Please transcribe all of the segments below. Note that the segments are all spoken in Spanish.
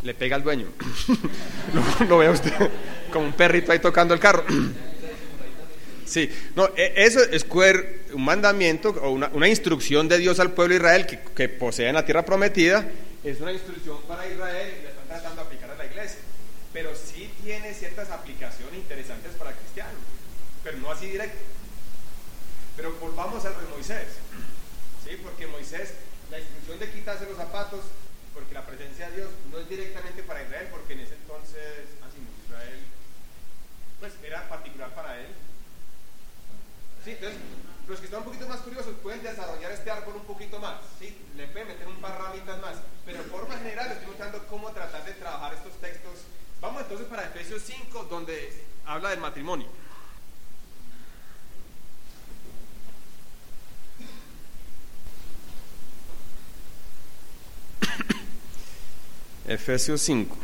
le pega al dueño. Lo ve a usted como un perrito ahí tocando el carro. Sí, no, eso es un mandamiento o una instrucción de Dios al pueblo de Israel que posee en la tierra prometida. Es una instrucción para Israel y la están tratando de aplicar a la iglesia. Pero sí tiene ciertas aplicaciones interesantes para cristianos, pero no así directo. Pero volvamos a lo de Moisés, ¿sí? Porque Moisés, la instrucción de quitarse los zapatos, porque la presencia de Dios no es directamente para Israel, porque en ese entonces, Israel, pues era particular para él. Sí, entonces, los que están un poquito más curiosos pueden desarrollar este árbol un poquito más, ¿sí? Le pueden meter un par ramitas más, pero de forma general estoy mostrando cómo tratar de trabajar estos textos. Vamos entonces para Efesios 5, donde habla del matrimonio. Efesios 5.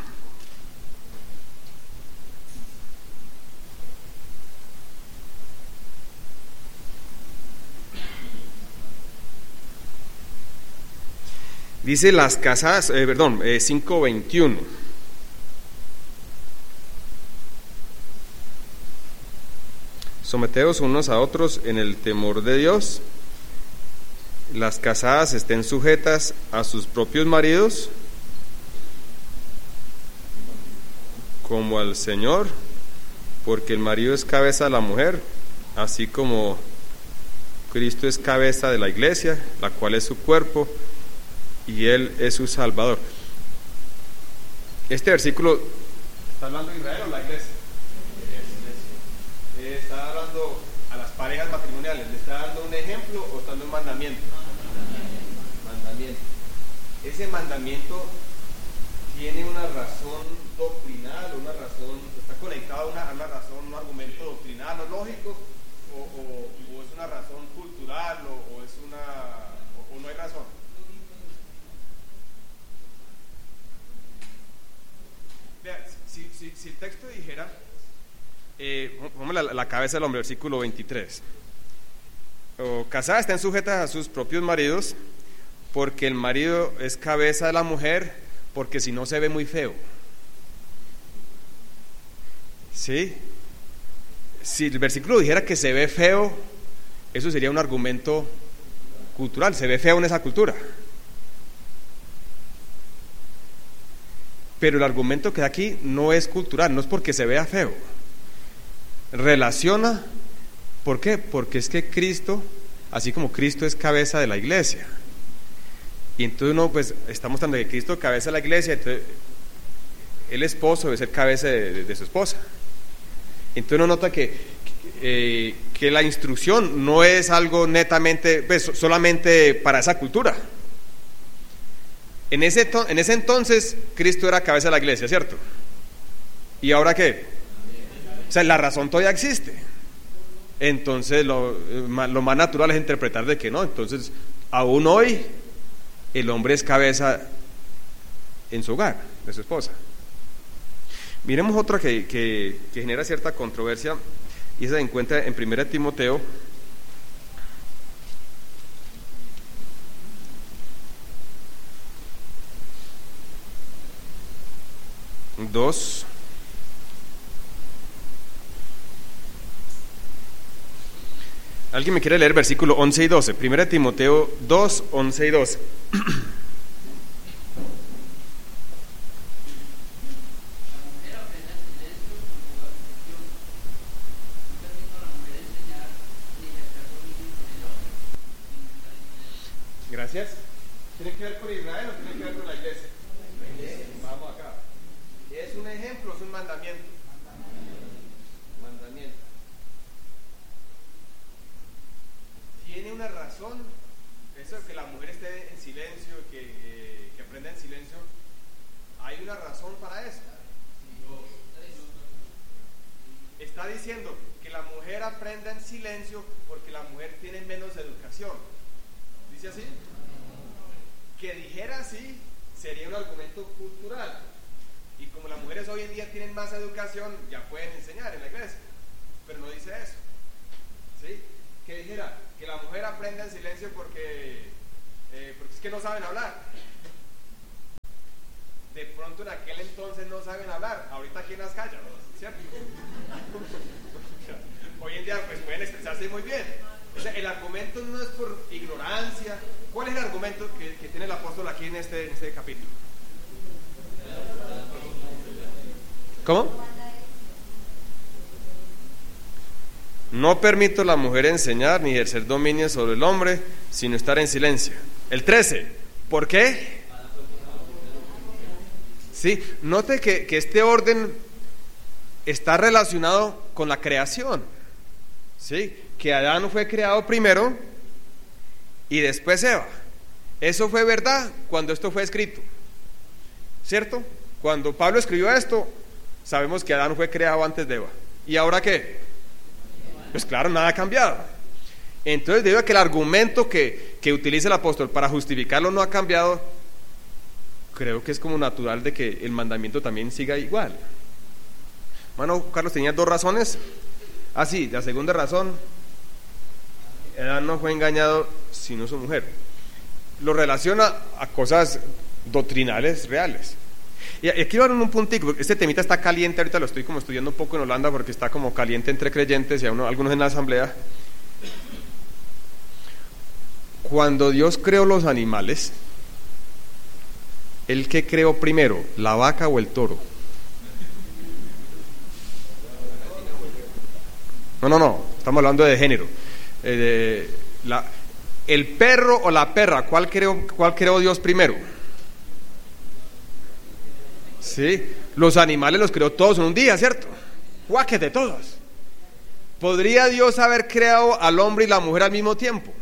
Dice las casadas, 5:21. Someteos unos a otros en el temor de Dios. Las casadas estén sujetas a sus propios maridos, como al Señor, porque el marido es cabeza de la mujer, así como Cristo es cabeza de la iglesia, la cual es su cuerpo, y Él es su Salvador. Este versículo ¿está hablando de Israel o la iglesia? Está hablando a las parejas matrimoniales. ¿Le está dando un ejemplo o está dando un mandamiento? Mandamiento. Ese mandamiento tiene una razón doctrinal, una razón, está conectado a una razón, un argumento doctrinal o lógico, o es una razón cultural, o es o no hay razón. Vea, si el texto dijera, vamos a la cabeza del hombre, versículo 23. Casadas estén sujetas a sus propios maridos, porque el marido es cabeza de la mujer, porque si no se ve muy feo. ¿Sí? Si el versículo dijera que se ve feo, eso sería un argumento cultural, se ve feo en esa cultura. Pero el argumento que da aquí no es cultural, no es porque se vea feo. Relaciona, ¿por qué? Porque es que Cristo, así como Cristo es cabeza de la iglesia, y entonces uno pues está mostrando que Cristo es cabeza de la iglesia, entonces el esposo debe ser cabeza de su esposa. Entonces uno nota que la instrucción no es algo netamente, pues, solamente para esa cultura. En ese entonces Cristo era cabeza de la iglesia, ¿cierto? ¿Y ahora qué? O sea, la razón todavía existe. Entonces lo más natural es interpretar de que no. Entonces, aún hoy el hombre es cabeza en su hogar, de su esposa. Miremos otra que genera cierta controversia, y esa se encuentra en 1 Timoteo 2. ¿Alguien me quiere leer versículo 11 y 12? 1 Timoteo 2, 11 y 12. Gracias. ¿Tiene que ver con Israel o tiene que ver con la iglesia? Vamos acá. ¿Es un ejemplo o es un mandamiento? Mandamiento. ¿Tiene una razón? Eso de que la mujer esté en silencio, que aprenda en silencio, ¿hay una razón para eso? Está diciendo que la mujer aprenda en silencio porque la mujer tiene menos educación. ¿Dice así? Que dijera así sería un argumento cultural, y como las mujeres hoy en día tienen más educación, ya pueden enseñar en la iglesia, pero no dice eso, ¿sí? Que dijera que la mujer aprenda en silencio porque es que no saben hablar. De pronto pronto en aquel entonces no saben hablar, ahorita quién las calla, ¿cierto? Hoy en día pues pueden expresarse muy bien. O sea, el argumento no es por ignorancia. ¿Cuál es el argumento que tiene el apóstol aquí en este capítulo? ¿Cómo? No permito a la mujer enseñar ni ejercer dominio sobre el hombre, sino estar en silencio. El 13. ¿Por qué? Sí, note que este orden está relacionado con la creación. Sí, que Adán fue creado primero y después Eva. Eso fue verdad cuando esto fue escrito, ¿cierto? Cuando Pablo escribió esto, sabemos que Adán fue creado antes de Eva. ¿Y ahora qué? Pues claro, nada ha cambiado. Entonces, debido a que el argumento que utiliza el apóstol para justificarlo no ha cambiado, creo que es como natural de que el mandamiento también siga igual. Bueno, Carlos tenía 2 razones. Ah, sí, la segunda razón, Adán no fue engañado sino su mujer. Lo relaciona a cosas doctrinales reales. Y aquí voy a dar un puntico, porque este temita está caliente, ahorita lo estoy como estudiando un poco en Holanda, porque está como caliente entre creyentes y algunos en la asamblea. Cuando Dios creó los animales, ¿el qué creó primero, la vaca o el toro? No, estamos hablando de género. El perro o la perra, ¿cuál creó Dios primero? Sí, los animales los creó todos en un día, ¿cierto? Guaques de todos. ¿Podría Dios haber creado al hombre y la mujer al mismo tiempo?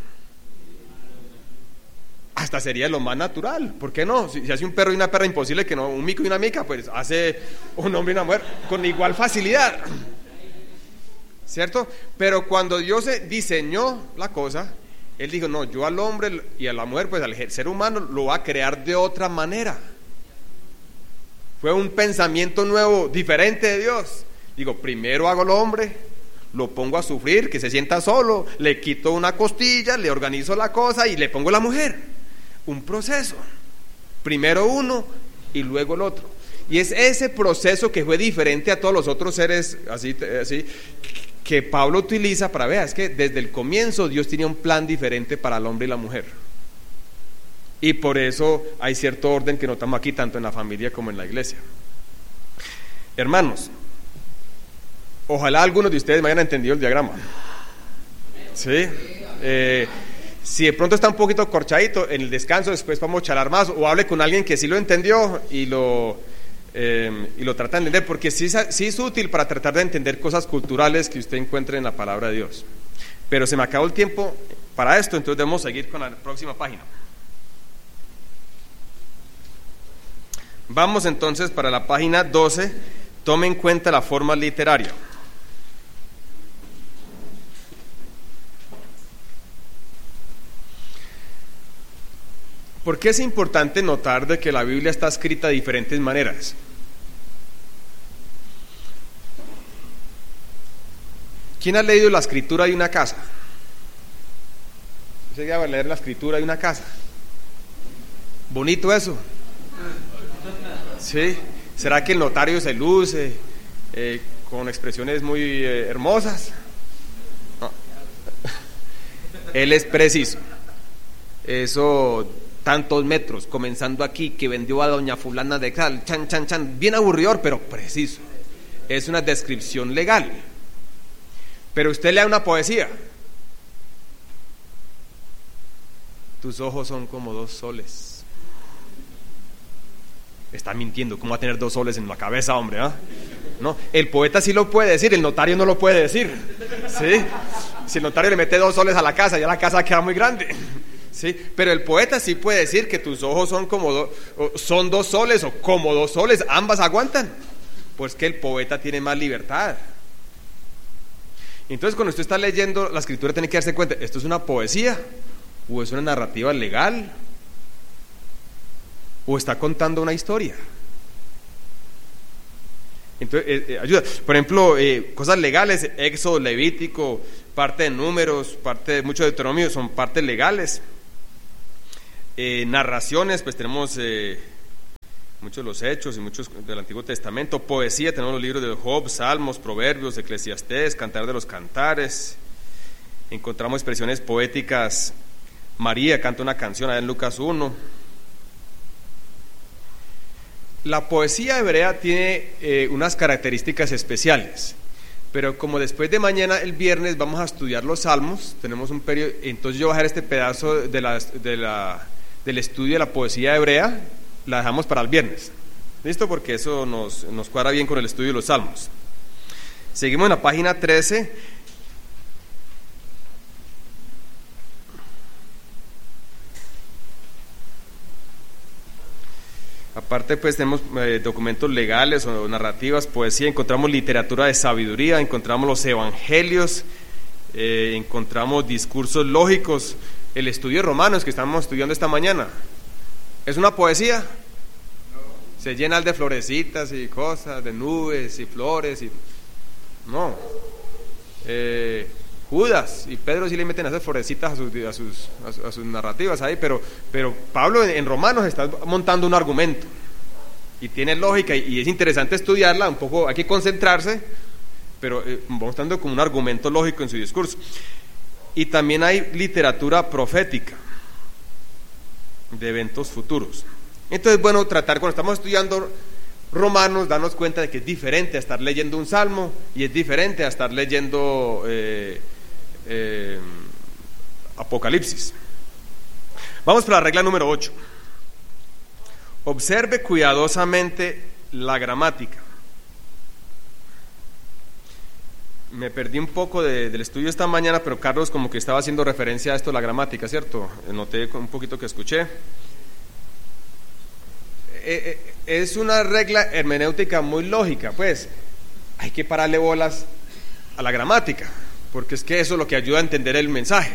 Hasta sería lo más natural, ¿por qué no? Si hace un perro y una perra, imposible que no, un mico y una mica, pues hace un hombre y una mujer con igual facilidad, ¿cierto? Pero cuando Dios diseñó la cosa, Él dijo, no, yo al hombre y a la mujer, pues al ser humano lo va a crear de otra manera. Fue un pensamiento nuevo, diferente de Dios. Digo, primero hago al hombre, lo pongo a sufrir, que se sienta solo, le quito una costilla, le organizo la cosa y le pongo la mujer. Un proceso. Primero uno y luego el otro. Y es ese proceso que fue diferente a todos los otros seres, así que Pablo utiliza para ver, es que desde el comienzo Dios tenía un plan diferente para el hombre y la mujer. Y por eso hay cierto orden que notamos aquí, tanto en la familia como en la iglesia. Hermanos, ojalá algunos de ustedes me hayan entendido el diagrama. ¿Sí? Si de pronto está un poquito corchadito, en el descanso después vamos a charlar más, o hable con alguien que sí lo entendió y lo trata de entender, porque sí es útil para tratar de entender cosas culturales que usted encuentre en la palabra de Dios. Pero se me acabó el tiempo para esto, entonces debemos seguir con la próxima página. Vamos entonces para la página 12. Tome en cuenta la forma literaria. ¿Por qué es importante notar de que la Biblia está escrita de diferentes maneras? ¿Quién ha leído la escritura de una casa? ¿Usted va a leer la escritura de una casa? Bonito eso. ¿Sí? ¿Será que el notario se luce con expresiones muy hermosas? No. Él es preciso. Eso, tantos metros, comenzando aquí, que vendió a doña fulana de tal, chan, chan, chan, bien aburridor, pero preciso. Es una descripción legal. Pero usted lea una poesía. Tus ojos son como 2 soles. Está mintiendo, ¿cómo va a tener 2 soles en la cabeza, hombre? No, el poeta sí lo puede decir, el notario no lo puede decir. ¿Sí? Si el notario le mete 2 soles a la casa, ya la casa queda muy grande. ¿Sí? Pero el poeta sí puede decir que tus ojos son como son 2 soles o como 2 soles, ambas aguantan. Pues que el poeta tiene más libertad. Entonces, cuando usted está leyendo la escritura, tiene que darse cuenta, ¿esto es una poesía o es una narrativa legal? ¿O está contando una historia? Entonces, ayuda. Por ejemplo, cosas legales, Éxodo, Levítico, parte de Números, parte de mucho de Deuteronomio, son partes legales. Narraciones, pues tenemos muchos de los Hechos y muchos del Antiguo Testamento. Poesía, tenemos los libros de Job, Salmos, Proverbios, Eclesiastés, Cantar de los Cantares. Encontramos expresiones poéticas. María canta una canción allá en Lucas 1. La poesía hebrea tiene unas características especiales, pero como después de mañana, el viernes, vamos a estudiar los Salmos, tenemos un periodo, entonces yo voy a dejar este pedazo del estudio de la poesía hebrea, la dejamos para el viernes, ¿listo? Porque eso nos cuadra bien con el estudio de los Salmos. Seguimos en la página 13. Aparte, pues tenemos documentos legales o narrativas, poesía, encontramos literatura de sabiduría, encontramos los evangelios, encontramos discursos lógicos, el estudio de Romanos que estamos estudiando esta mañana. ¿Es una poesía? No. Se llena de florecitas y cosas, de nubes y flores y... No. Judas y Pedro sí le meten esas florecitas a sus narrativas ahí, pero Pablo en Romanos está montando un argumento y tiene lógica y es interesante estudiarla, un poco hay que concentrarse, pero mostrando como un argumento lógico en su discurso. Y también hay literatura profética de eventos futuros. Entonces, bueno, tratar cuando estamos estudiando Romanos, darnos cuenta de que es diferente a estar leyendo un salmo y es diferente a estar leyendo Apocalipsis. Vamos para la regla número 8. Observe cuidadosamente la gramática. Me perdí un poco del estudio esta mañana, pero Carlos como que estaba haciendo referencia a esto, la gramática, ¿cierto? Noté un poquito que escuché. Es una regla hermenéutica muy lógica, pues hay que pararle bolas a la gramática, porque es que eso es lo que ayuda a entender el mensaje.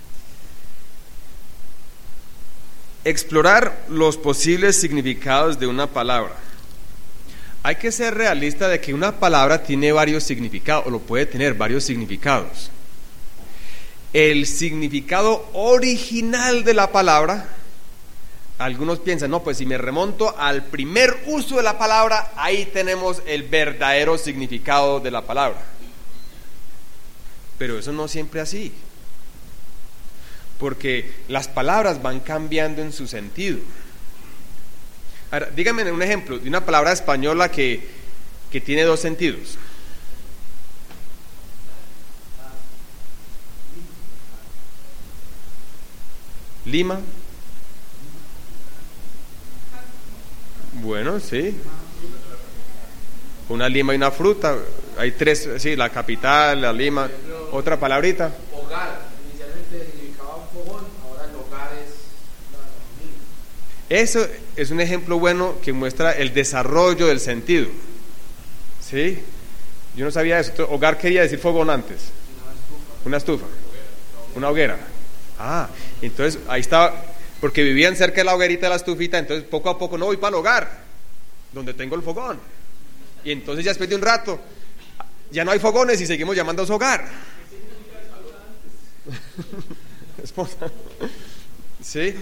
Explorar los posibles significados de una palabra. Hay que ser realista de que una palabra tiene varios significados, o lo puede tener varios significados. El significado original de la palabra, algunos piensan, no, pues si me remonto al primer uso de la palabra, ahí tenemos el verdadero significado de la palabra. Pero eso no siempre es así, porque las palabras van cambiando en su sentido. Ahora, díganme un ejemplo de una palabra española que tiene dos sentidos. Lima. Bueno, sí. Una lima y una fruta. Hay tres, sí, la capital, la lima. Otra palabrita. Hogar. Inicialmente significaba un fogón, ahora el hogar es la familia. Eso es un ejemplo bueno que muestra el desarrollo del sentido. ¿Sí? Yo no sabía eso. Hogar quería decir fogón antes. Una estufa. Una hoguera. Ah, entonces ahí estaba, porque vivían cerca de la hoguerita de la estufita, entonces poco a poco no voy para el hogar, donde tengo el fogón. Y entonces ya después de un rato, ya no hay fogones y seguimos llamando a su hogar. Esposa. ¿Sí?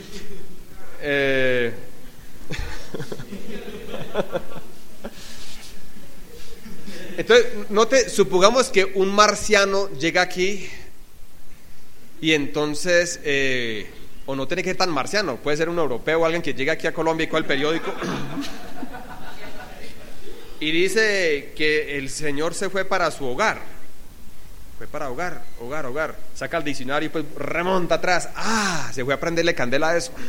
Entonces, supongamos que un marciano llega aquí y entonces, o no tiene que ser tan marciano, puede ser un europeo o alguien que llega aquí a Colombia y coge el periódico y dice que el Señor se fue para su hogar. Fue para hogar. Saca el diccionario y pues remonta atrás. Se fue a prenderle candela a eso.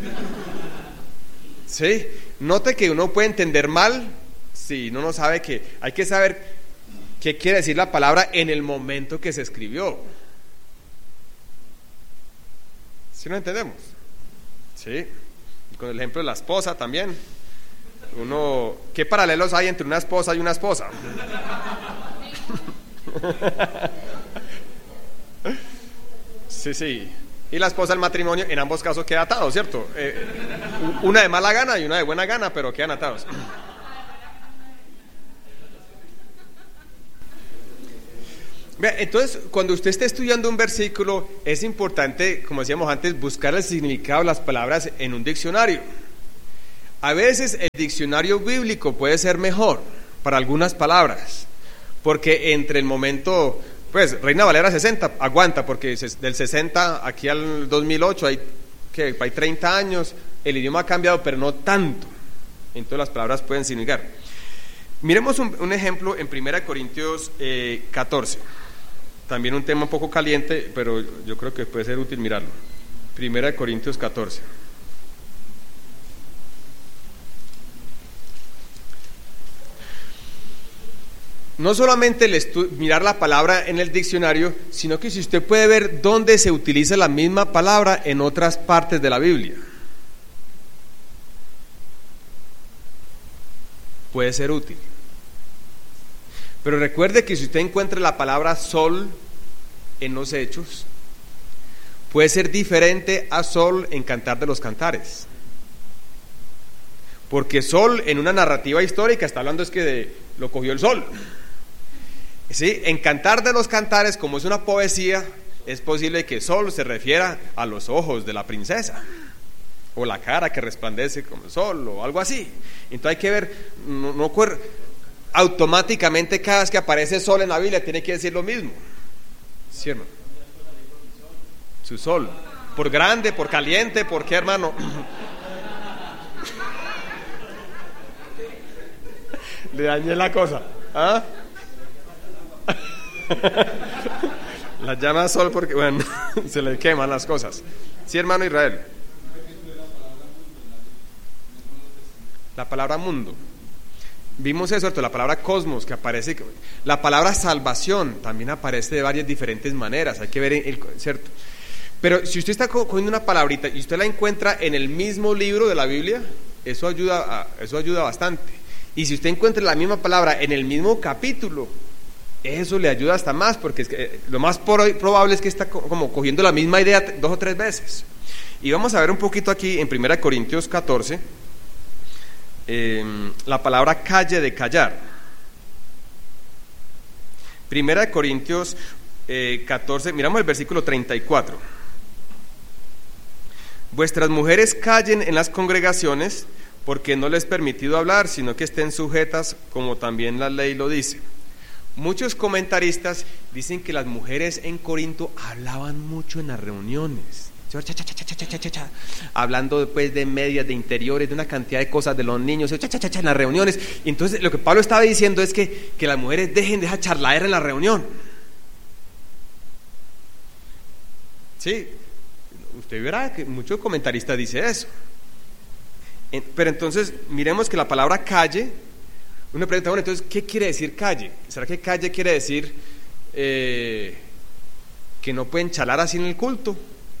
¿Sí? Note que uno puede entender mal si uno no sabe que hay que saber qué quiere decir la palabra en el momento que se escribió. ¿Sí lo entendemos? Sí. Y con el ejemplo de la esposa también. ¿Qué paralelos hay entre una esposa y una esposa? Sí. Y la esposa, el matrimonio, en ambos casos queda atado, ¿cierto? Una de mala gana y una de buena gana, pero quedan atados. Entonces, cuando usted esté estudiando un versículo, es importante, como decíamos antes, buscar el significado de las palabras en un diccionario. A veces el diccionario bíblico puede ser mejor para algunas palabras, porque entre el momento, pues Reina Valera 60 aguanta, porque del 60 aquí al 2008 hay 30 años, el idioma ha cambiado, pero no tanto, entonces las palabras pueden significar. Miremos un ejemplo en 1 Corintios 14, también un tema un poco caliente, pero yo creo que puede ser útil mirarlo. 1 Corintios 14. No solamente mirar la palabra en el diccionario, sino que si usted puede ver dónde se utiliza la misma palabra en otras partes de la Biblia, puede ser útil. Pero recuerde que si usted encuentra la palabra sol en los Hechos, puede ser diferente a sol en Cantar de los Cantares. Porque sol en una narrativa histórica está hablando es que lo cogió el sol. Sí, en Cantar de los Cantares, como es una poesía, es posible que sol se refiera a los ojos de la princesa, o la cara que resplandece como el sol, o algo así. Entonces hay que ver, no automáticamente cada vez que aparece sol en la Biblia tiene que decir lo mismo. ¿Sí, hermano? Su sol, por grande, por caliente, ¿por qué, hermano? Le dañé la cosa, ¿ah? La llama sol porque, bueno, se le queman las cosas. Sí, hermano Israel. La palabra mundo. Vimos eso, ¿cierto? La palabra cosmos que aparece. La palabra salvación también aparece de varias diferentes maneras. Hay que ver, ¿cierto? Pero si usted está cogiendo una palabrita y usted la encuentra en el mismo libro de la Biblia, eso ayuda bastante. Y si usted encuentra la misma palabra en el mismo capítulo, eso le ayuda hasta más, porque es que, lo más probable es que está como cogiendo la misma idea 2 o 3 veces. Y vamos a ver un poquito aquí en 1 Corintios 14, la palabra calle, de callar. 1 Corintios 14, miramos el versículo 34. Vuestras mujeres callen en las congregaciones, porque no les es permitido hablar, sino que estén sujetas, como también la ley lo dice. Muchos comentaristas dicen que las mujeres en Corinto hablaban mucho en las reuniones, hablando después de medias, de interiores, de una cantidad de cosas, de los niños, en las reuniones. Y entonces lo que Pablo estaba diciendo es que las mujeres dejen de esa charladera en la reunión. Sí, usted verá que muchos comentaristas dicen eso. Pero entonces miremos que la palabra calle, uno pregunta, bueno, entonces, ¿qué quiere decir calle? ¿Será que calle quiere decir que no pueden charlar así en el culto?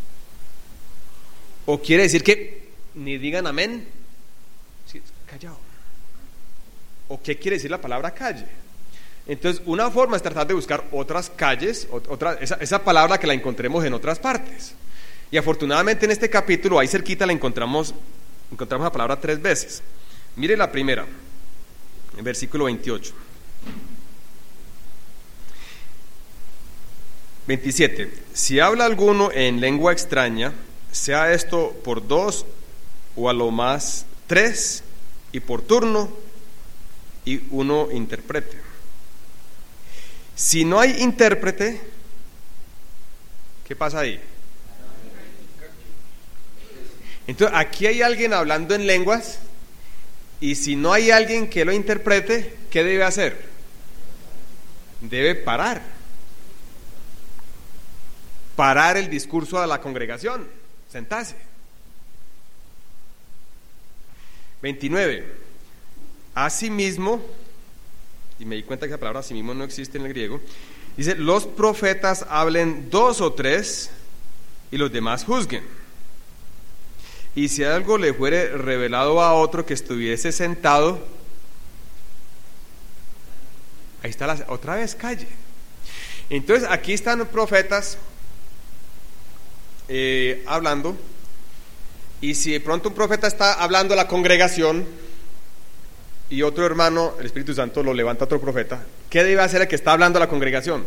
¿O quiere decir que ni digan amén? Sí, callado. ¿O qué quiere decir la palabra calle? Entonces, una forma es tratar de buscar otras calles, esa palabra que la encontremos en otras partes. Y afortunadamente en este capítulo, ahí cerquita, la encontramos la palabra 3 veces. Mire la primera, en versículo 28. 27. Si habla alguno en lengua extraña, sea esto por 2 o a lo más 3, y por turno, y uno interprete. Si no hay intérprete, ¿qué pasa ahí? Entonces aquí hay alguien hablando en lenguas, y si no hay alguien que lo interprete, ¿qué debe hacer? Debe parar el discurso de la congregación, sentarse. 29. Asimismo, y me di cuenta que la palabra asimismo no existe en el griego, dice: los profetas hablen 2 o 3 y los demás juzguen. Y si algo le fuere revelado a otro que estuviese sentado, ahí está otra vez calle. Entonces aquí están los profetas hablando, y si de pronto un profeta está hablando a la congregación y otro hermano, el Espíritu Santo lo levanta a otro profeta, ¿qué debe hacer el que está hablando a la congregación?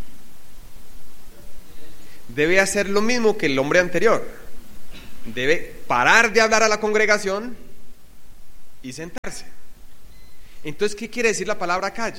Debe hacer lo mismo que el hombre anterior. Debe parar de hablar a la congregación y sentarse. Entonces, ¿qué quiere decir la palabra calle?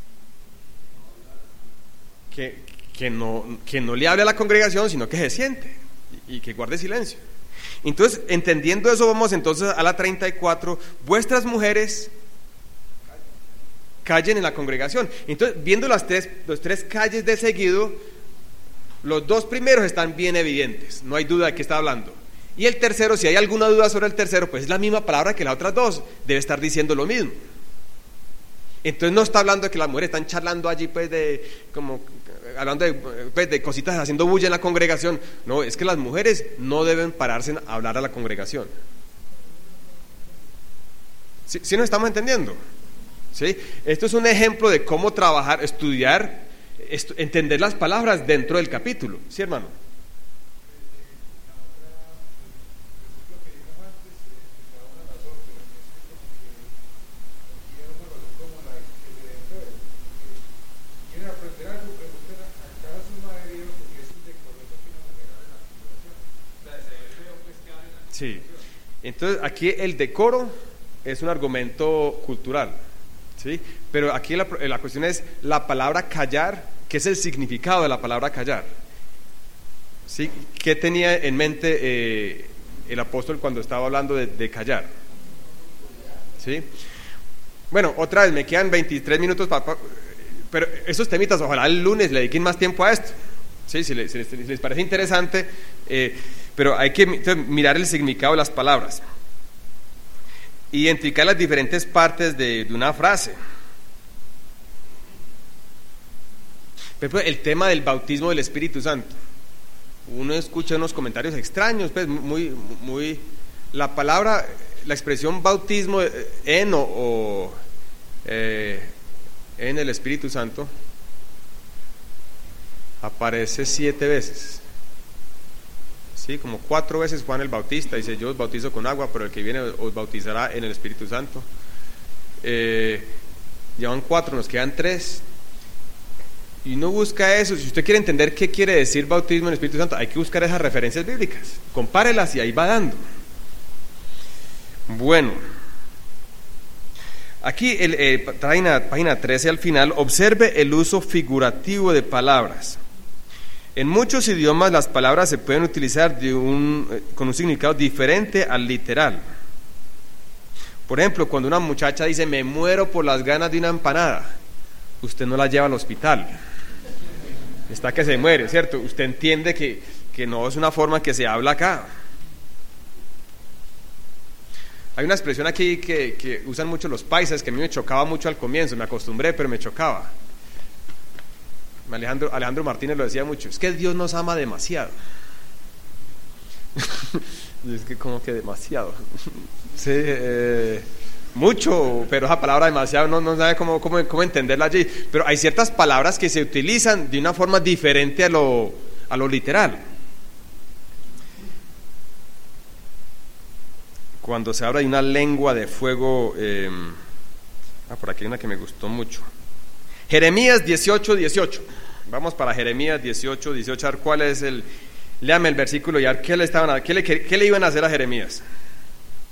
Que no le hable a la congregación, sino que se siente y que guarde silencio. Entonces, entendiendo eso, vamos entonces a la 34. Vuestras mujeres callen en la congregación. Entonces, viendo los tres calles de seguido, los dos primeros están bien evidentes, no hay duda de qué está hablando. Y el tercero, si hay alguna duda sobre el tercero, pues es la misma palabra que las otras dos, debe estar diciendo lo mismo. Entonces no está hablando de que las mujeres están charlando allí, pues hablando de cositas, haciendo bulla en la congregación. No, es que las mujeres no deben pararse a hablar a la congregación. ¿Sí nos estamos entendiendo? ¿Sí? Esto es un ejemplo de cómo trabajar, estudiar, entender las palabras dentro del capítulo. ¿Sí, hermano? Sí. Entonces aquí el decoro es un argumento cultural, ¿sí? Pero aquí la cuestión es la palabra callar. ¿Qué es el significado de la palabra callar? ¿Sí? ¿Qué tenía en mente el apóstol cuando estaba hablando de callar? ¿Sí? Bueno, otra vez, me quedan 23 minutos pero esos temitas, ojalá el lunes le dediquen más tiempo a esto. ¿Sí? Si les parece interesante, pero hay que mirar el significado de las palabras, identificar las diferentes partes de una frase. Por ejemplo, el tema del bautismo del Espíritu Santo. Uno escucha unos comentarios extraños, pues muy la palabra, la expresión bautismo en el Espíritu Santo aparece 7 veces. Sí, como 4 veces Juan el Bautista dice: yo os bautizo con agua, pero el que viene os bautizará en el Espíritu Santo. Llevan 4, nos quedan 3. Y uno busca eso. Si usted quiere entender qué quiere decir bautismo en el Espíritu Santo, hay que buscar esas referencias bíblicas, compárelas y ahí va dando. Bueno, aquí página 13 al final, observe el uso figurativo de palabras. En muchos idiomas las palabras se pueden utilizar con un significado diferente al literal. Por ejemplo, cuando una muchacha dice: me muero por las ganas de una empanada, usted no la lleva al hospital, está que se muere, ¿cierto? Usted entiende que no es una forma que se habla acá. Hay una expresión aquí que usan mucho los paisas, que a mí me chocaba mucho al comienzo, me acostumbré, pero me chocaba. Alejandro Martínez lo decía mucho: es que Dios nos ama demasiado. Es que como que demasiado. Sí, mucho, pero esa palabra demasiado no sabe cómo entenderla allí. Pero hay ciertas palabras que se utilizan de una forma diferente a lo literal. Cuando se habla de una lengua de fuego, por aquí hay una que me gustó mucho. Jeremías 18:18. Vamos para Jeremías 18:18, a ver cuál es léame el versículo y a ver qué le iban a hacer a Jeremías.